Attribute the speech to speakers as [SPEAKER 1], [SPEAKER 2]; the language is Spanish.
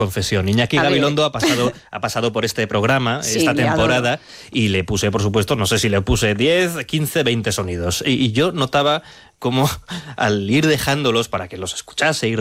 [SPEAKER 1] confesión. Iñaki Gabilondo ha pasado por este programa esta temporada y le puse, por supuesto, no sé si le puse 10, 15, 20 sonidos. Y yo notaba cómo al ir dejándolos para que los escuchase y